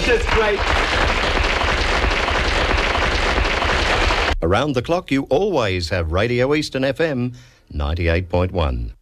just great. Around the clock, you always have Radio Eastern FM 98.1.